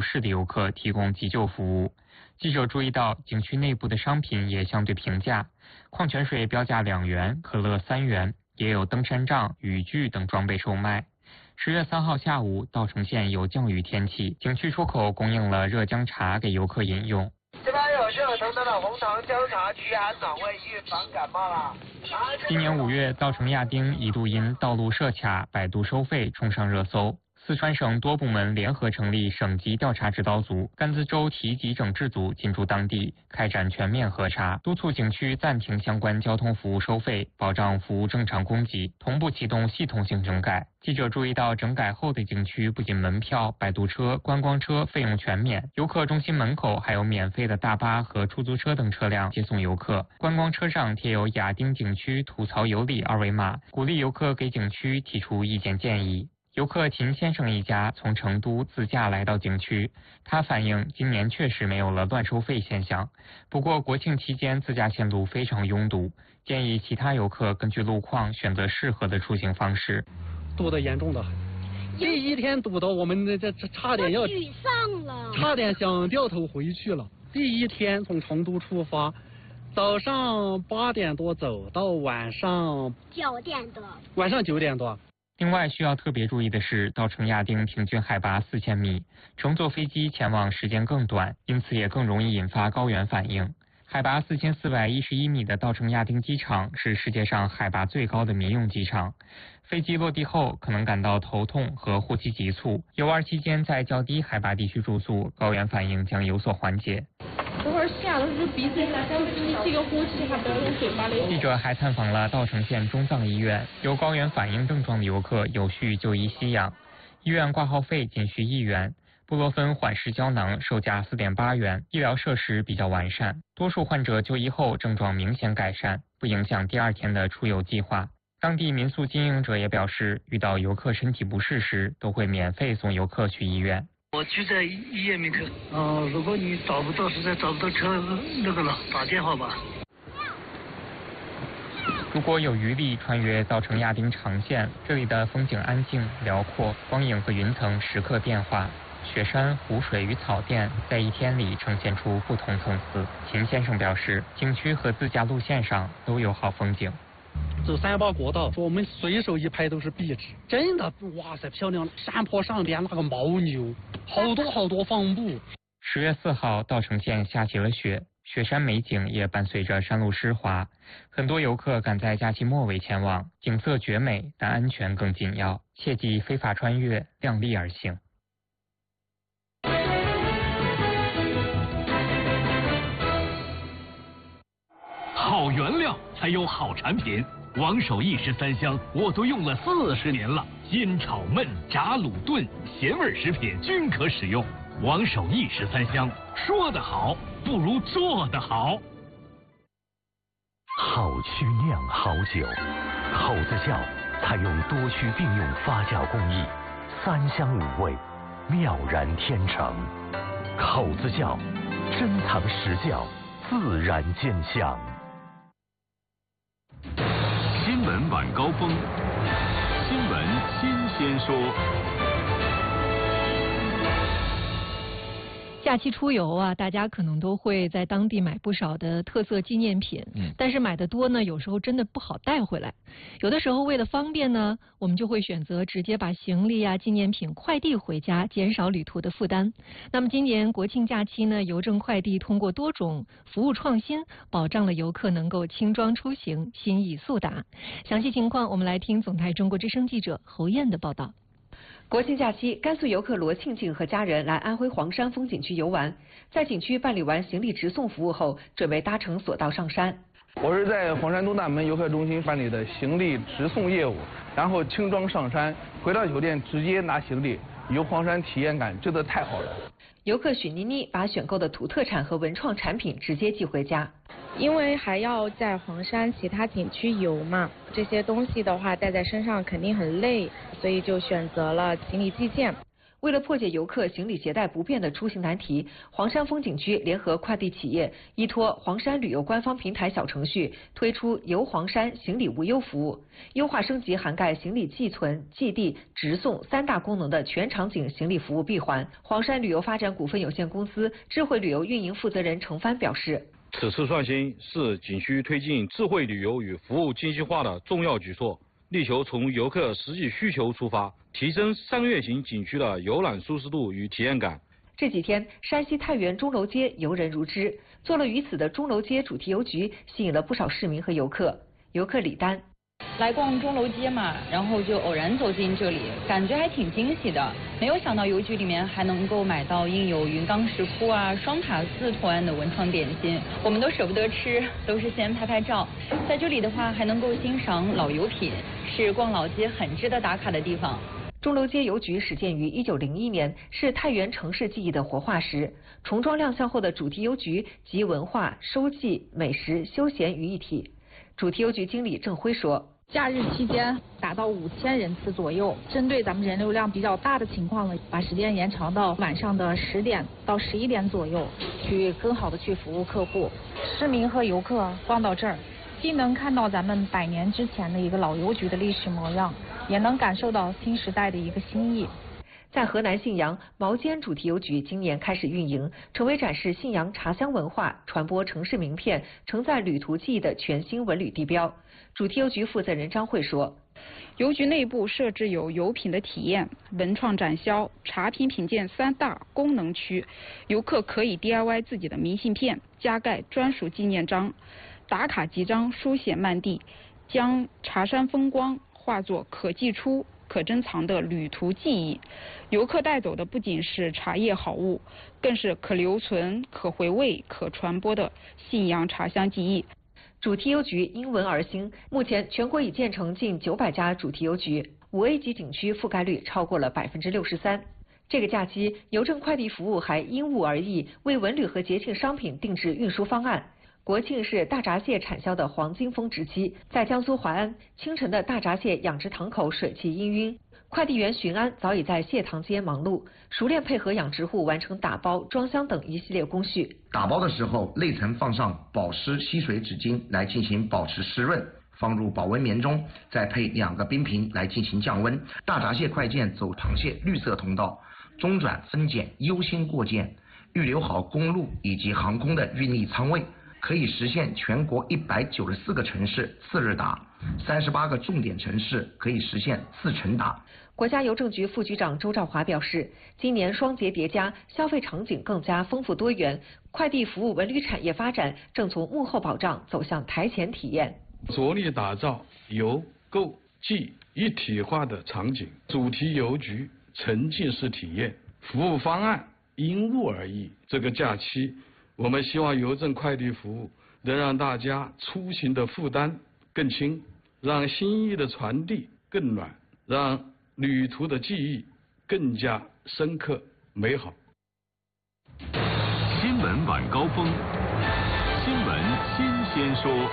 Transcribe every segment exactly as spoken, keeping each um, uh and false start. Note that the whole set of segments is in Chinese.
不适的游客提供急救服务。记者注意到，景区内部的商品也相对平价，矿泉水标价两元，可乐三元，也有登山杖、雨具等装备售卖。十月三号下午，稻城县有降雨天气，景区出口供应了热姜茶给游客饮用。 这边有热腾腾的红糖姜茶，驱寒暖胃，预防感冒啦。 今年五月，稻城亚丁一度因道路设卡、摆渡收费冲上热搜。四川省多部门联合成立省级调查指导组、甘孜州提级整治组进驻当地，开展全面核查，督促景区暂停相关交通服务收费，保障服务正常供给，同步启动系统性整改。记者注意到，整改后的景区不仅门票、摆渡车、观光车费用全免，游客中心门口还有免费的大巴和出租车等车辆接送游客。观光车上贴有亚丁景区吐槽有礼二维码，鼓励游客给景区提出意见建议。游客秦先生一家从成都自驾来到景区，他反映今年确实没有了乱收费现象，不过国庆期间自驾线路非常拥堵，建议其他游客根据路况选择适合的出行方式。 堵得严重的很，第一天堵到我们这这差点要沮丧了， 差点想掉头回去了。第一天从成都出发，早上八点多走到晚上九点多， 晚上九点多。 另外需要特别注意的是，稻城亚丁平均海拔四千米，乘坐飞机前往时间更短，因此也更容易引发高原反应。海拔四千四百一十一米的稻城亚丁机场是世界上海拔最高的民用机场，飞机落地后可能感到头痛和呼吸急促，游玩期间在较低海拔地区住宿，高原反应将有所缓解。 这会儿吓的是鼻子在呼吸，这个呼气还不要用嘴巴里。 记者还探访了稻城县中藏医院，有高原反应症状的游客有序就医吸氧，医院挂号费仅需一元。布洛芬缓释胶囊售价四点八元，医疗设施比较完善，多数患者就医后症状明显改善，不影响第二天的出游计划。当地民宿经营者也表示，遇到游客身体不适时，都会免费送游客去医院。 我就在医院门口。哦、呃，如果你找不到，实在找不到车那个了，打电话吧。 如果有余力穿越稻城亚丁长线，这里的风景安静辽阔，光影和云层时刻变化，雪山、湖水与草甸在一天里呈现出不同层次。秦先生表示，景区和自驾路线上都有好风景。 走三八国道，说我们随手一拍都是壁纸，真的哇塞漂亮！山坡上边那个牦牛，好多好多放牧。 十月四号，稻城县下起了雪，雪山美景也伴随着山路湿滑，很多游客赶在假期末尾前往，景色绝美，但安全更紧要，切忌非法穿越，量力而行。 好原料才有好产品，王守义十三香我都用了四十年了，煎炒焖炸卤炖咸味食品均可使用。王守义十三香，说得好不如做得好。 好曲酿好酒，口子窖采用多区并用发酵工艺，三香五味，妙然天成。口子窖，珍藏实窖，自然见香。 新闻晚高峰，新闻新鲜说。 假期出游啊，大家可能都会在当地买不少的特色纪念品，嗯，但是买的多呢，有时候真的不好带回来。有的时候为了方便呢，我们就会选择直接把行李啊、纪念品快递回家，减少旅途的负担。那么今年国庆假期呢，邮政快递通过多种服务创新，保障了游客能够轻装出行，心意速达。详细情况，我们来听总台中国之声记者侯燕的报道。 国庆假期，甘肃游客罗庆庆和家人来安徽黄山风景区游玩，在景区办理完行李直送服务后，准备搭乘索道上山。 我是在黄山东大门游客中心办理的行李直送业务，然后轻装上山，回到酒店直接拿行李，游黄山体验感真的太好了。 游客许妮妮把选购的土特产和文创产品直接寄回家。 因为还要在黄山其他景区游嘛，这些东西的话带在身上肯定很累，所以就选择了行李寄件。 为了破解游客行李携带不便的出行难题，黄山风景区联合快递企业，依托黄山旅游官方平台小程序，推出游黄山行李无忧服务，优化升级涵盖行李寄存、寄递、直送三大功能的全场景行李服务闭环。黄山旅游发展股份有限公司智慧旅游运营负责人程帆表示， 此次创新是景区推进智慧旅游与服务精细化的重要举措，力求从游客实际需求出发，提升三月型景区的游览舒适度与体验感。 这几天，山西太原钟楼街游人如织，坐落于此的钟楼街主题邮局吸引了不少市民和游客。游客李丹。 来逛钟楼街嘛，然后就偶然走进这里，感觉还挺惊喜的。没有想到邮局里面还能够买到印有云冈石窟啊、双塔寺图案的文创点心，我们都舍不得吃，都是先拍拍照。在这里的话，还能够欣赏老油品，是逛老街很值得打卡的地方。 钟楼街邮局始建于一九零一年，是太原城市记忆的活化石。重装亮相后的主题邮局集文化、收寄、美食、休闲于一体。主题邮局经理郑辉说。 假日期间达到五千人次左右，针对咱们人流量比较大的情况呢，把时间延长到晚上的十点到十一点左右，去更好的去服务客户。市民和游客逛到这儿，既能看到咱们百年之前的一个老邮局的历史模样，也能感受到新时代的一个新意。 在河南信阳，毛尖主题邮局今年开始运营，成为展示信阳茶乡文化、传播城市名片、承载旅途记忆的全新文旅地标。主题邮局负责人张慧说， 邮局内部设置有油品的体验、文创展销、茶品品鉴三大功能区，游客可以 D I Y 自己的明信片，加盖专属纪念章，打卡集章书写漫地，将茶山风光化作可寄出、可珍藏的旅途记忆。游客带走的不仅是茶叶好物，更是可留存、可回味、可传播的信阳茶乡记忆。 主题邮局因文而兴，目前全国已建成近九百家主题邮局，五 A 级景区覆盖率超过了百分之六十三。这个假期，邮政快递服务还因物而异，为文旅和节庆商品定制运输方案。国庆是大闸蟹产销的黄金峰值期，在江苏淮安，清晨的大闸蟹养殖塘口水汽氤氲，快递员巡安早已在蟹塘街忙碌，熟练配合养殖户完成打包、装箱等一系列工序。 打包的时候，内层放上保湿吸水纸巾来进行保持湿润，放入保温棉中，再配两个冰瓶来进行降温。大闸蟹快件走螃蟹绿色通道，中转分拣优先过件，预留好公路以及航空的运力仓位。可以实现全国一百九十四个城市次日达，三十八个重点城市可以实现次晨达。 国家邮政局副局长周兆华表示，今年双节叠加，消费场景更加丰富多元，快递服务文旅产业发展正从幕后保障走向台前体验， 着力打造邮购寄一体化的场景，主题邮局沉浸式体验，服务方案因物而异。这个假期，我们希望邮政快递服务能让大家出行的负担更轻，让心意的传递更暖，让旅途的记忆更加深刻美好。 新闻晚高峰，新闻新鲜说。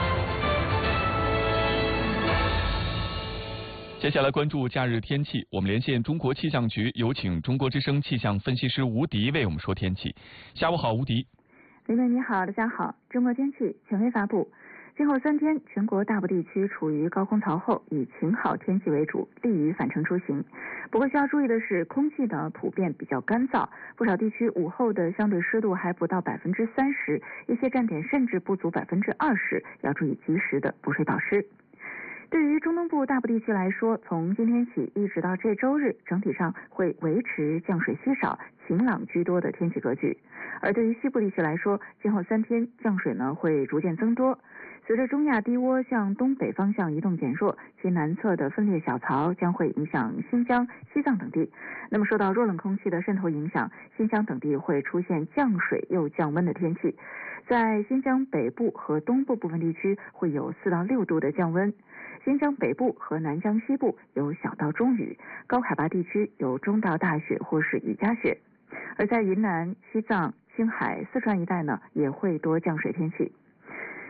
接下来关注假日天气，我们连线中国气象局，有请中国之声气象分析师吴迪为我们说天气。下午好，吴迪。 林妹你好，大家好。中国天气权威发布，今后三天全国大部地区处于高空槽后，以晴好天气为主，利于返程出行。不过需要注意的是，空气呢普遍比较干燥，不少地区午后的相对湿度还不到百分之三十，一些站点甚至不足百分之二十，要注意及时的补水保湿。对于中东部大部地区来说，从今天起一直到这周日，整体上会维持降水稀少、晴朗居多的天气格局。而对于西部地区来说，今后三天降水呢会逐渐增多。随着中亚低涡向东北方向移动减弱，其南侧的分裂小槽将会影响新疆、西藏等地。那么受到弱冷空气的渗透影响，新疆等地会出现降水又降温的天气。在新疆北部和东部部分地区会有四到六度的降温。新疆北部和南疆西部有小到中雨，高海拔地区有中到大雪或是雨夹雪。而在云南、西藏、青海、四川一带呢，也会多降水天气。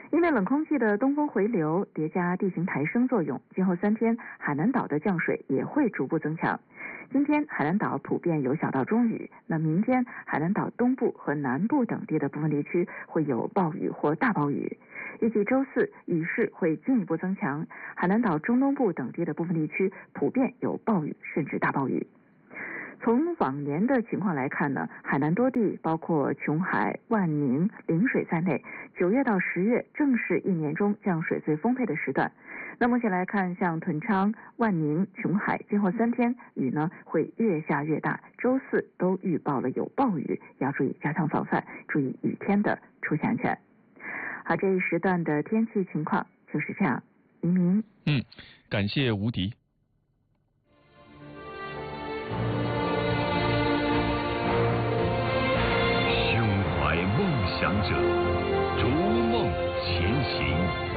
因为冷空气的东风回流叠加地形抬升作用，今后三天海南岛的降水也会逐步增强。今天海南岛普遍有小到中雨，那明天海南岛东部和南部等地的部分地区会有暴雨或大暴雨。预计周四雨势会进一步增强，海南岛中东部等地的部分地区普遍有暴雨甚至大暴雨。从往年的情况来看呢，海南多地包括琼海、万宁、陵水在内，九月到十月正是一年中降水最丰沛的时段。那目前来看，像屯昌、万宁、琼海，今后三天雨呢会越下越大，周四都预报了有暴雨，要注意加强防范，注意雨天的出现安全。好，这一时段的天气情况就是这样。黎明， 嗯，感谢吴迪。 想者逐梦前行，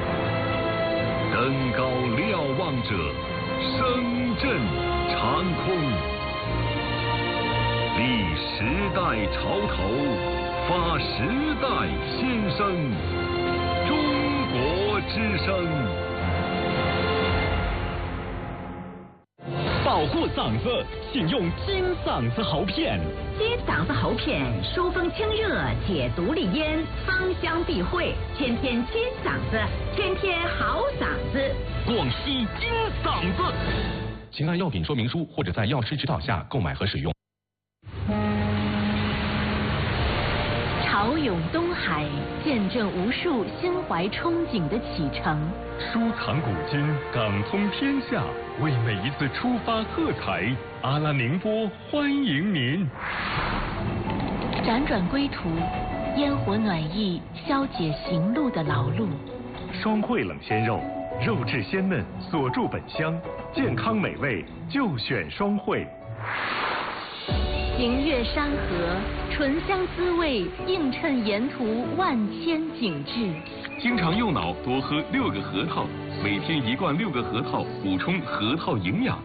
登高瞭望者声震长空，立时代潮头，发时代先声，中国之声。 保护嗓子，请用金嗓子喉片。 金嗓子喉片疏风清热，解毒利咽，芳香避秽，天天金嗓子，天天好嗓子。 广西金嗓子。请按药品说明书或者在药师指导下购买和使用。 潮涌东海，见证无数心怀憧憬的启程。 书藏古今，港通天下，为每一次出发喝彩。阿拉宁波欢迎您。 辗转归途，烟火暖意，消解行路的劳碌。 双汇冷鲜肉，肉质鲜嫩，锁住本香，健康美味就选双汇。 行越山河，醇香滋味映衬沿途万千景致。 经常用脑，多喝六个核桃，每天一罐六个核桃，补充核桃营养。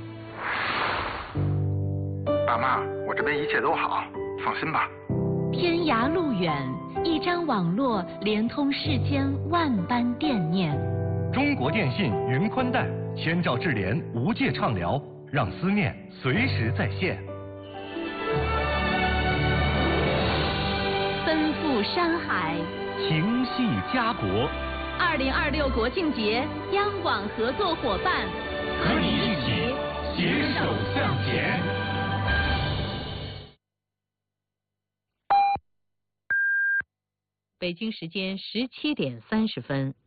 爸妈，我这边一切都好，放心吧。 天涯路远，一张网络连通世间万般惦念。 中国电信云宽带，千兆智联无界畅聊，让思念随时在线。 奔赴山海， 情系家国。 二零二六国庆节，央广合作伙伴， 和你一起携手向前。 北京时间十七点三十分。